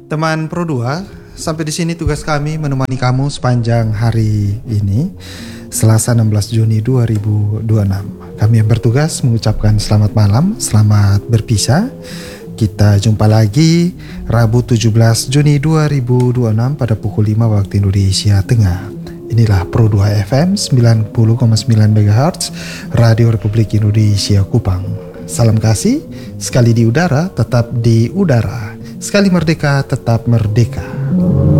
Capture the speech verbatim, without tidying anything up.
Teman Pro dua, sampai di sini tugas kami menemani kamu sepanjang hari ini, Selasa enam belas Juni dua ribu dua puluh enam. Kami yang bertugas mengucapkan selamat malam, selamat berpisah. Kita jumpa lagi Rabu tujuh belas Juni dua ribu dua puluh enam pada pukul lima waktu Indonesia Tengah. Inilah Pro dua F M sembilan puluh koma sembilan megahertz Radio Republik Indonesia Kupang. Salam kasih, sekali di udara tetap di udara, sekali merdeka tetap merdeka.